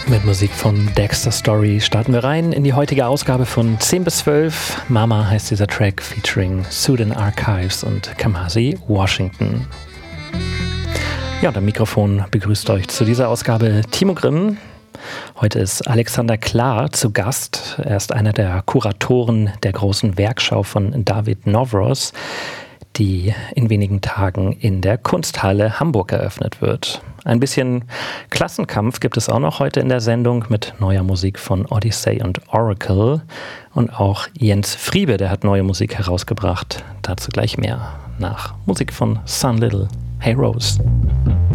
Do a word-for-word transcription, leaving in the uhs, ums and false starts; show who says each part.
Speaker 1: Mit Musik von Dexter Story starten wir rein in die heutige Ausgabe von zehn bis zwölf. Mama heißt dieser Track featuring Sudan Archives und Kamasi Washington. Ja, und am Mikrofon begrüßt euch zu dieser Ausgabe Timo Grimm. Heute ist Alexander Klar zu Gast. Er ist einer der Kuratoren der großen Werkschau von David Nowroz, die in wenigen Tagen in der Kunsthalle Hamburg eröffnet wird. Ein bisschen Klassenkampf gibt es auch noch heute in der Sendung mit neuer Musik von Odyssey und Oracle. Und auch Jens Friebe, der hat neue Musik herausgebracht. Dazu gleich mehr nach Musik von Sun Little. Hey Rose.